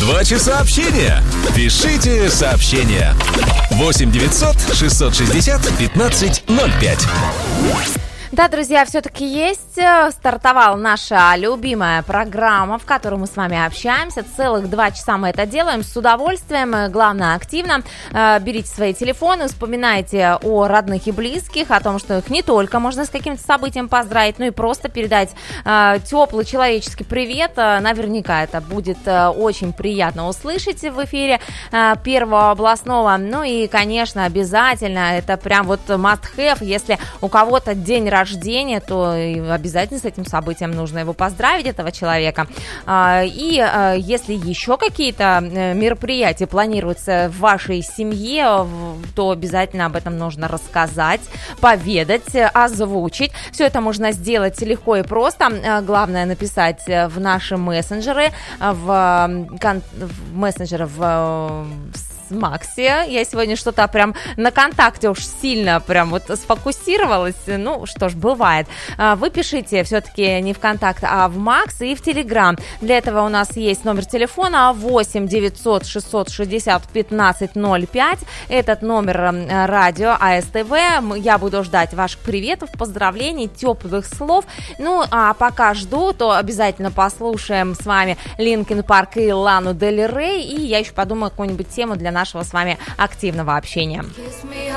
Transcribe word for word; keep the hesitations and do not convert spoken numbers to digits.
Два часа общения. Пишите сообщения. восемь девятьсот шестьсот шестьдесят пятнадцать ноль пять. Да, друзья, все-таки есть. Стартовала наша любимая программа, в которой мы с вами общаемся. Целых два часа мы это делаем с удовольствием, главное, активно. Берите свои телефоны, вспоминайте о родных и близких, о том, что их не только можно с каким-то событием поздравить, но и просто передать теплый человеческий привет. Наверняка это будет очень приятно услышать в эфире Первого областного. Ну и, конечно, обязательно, это прям вот must have, если у кого-то день рождения, рождения, то обязательно с этим событием нужно его поздравить, этого человека. И если еще какие-то мероприятия планируются в вашей семье, то обязательно об этом нужно рассказать, поведать, озвучить. Все это можно сделать легко и просто. Главное написать в наши мессенджеры, в, в мессенджеры в Максе. Я сегодня что-то прям на контакте уж сильно прям вот сфокусировалась. Ну, что ж, бывает. Вы пишите все-таки не в контакт, а в Макс и в Телеграм. Для этого у нас есть номер телефона восемь девятьсот шестьсот шестьдесят пятнадцать ноль пять. Этот номер радио АСТВ. Я буду ждать ваших приветов, поздравлений, теплых слов. Ну, а пока жду, то обязательно послушаем с вами Линкин Парк и Лану Дель Рей. И я еще подумаю какую-нибудь тему для нашего с вами активного общения.